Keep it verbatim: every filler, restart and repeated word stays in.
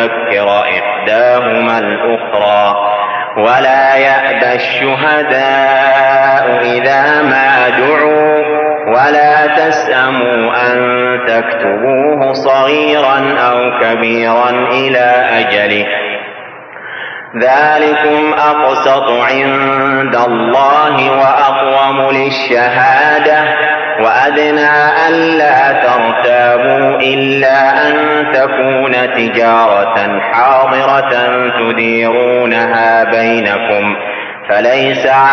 تذكر إحداهما الأخرى. ولا يأبى الشهداء إذا ما دعوا ولا تسأموا أن تكتبوه صغيرا أو كبيرا إلى أجله، ذلكم أقسط عند الله وأقوم للشهادة، وأدنى ألا ترتابوا إلا أن تكون تجارة حاضرة تديرونها بينكم، فليس